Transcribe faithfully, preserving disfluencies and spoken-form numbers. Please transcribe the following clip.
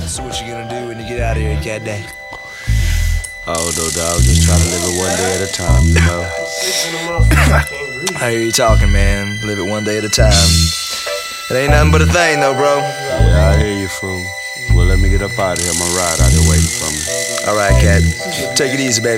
So what you gonna do when you get out of here, cat day? Oh, no, dog, just try to live it one day at a time, you know? I hear you talking, man. Live it one day at a time. It ain't nothing but a thing, though, bro. Yeah, I hear you, fool. Well, let me get up out of here. My ride out here waiting for me. All right, cat. Take it easy, baby.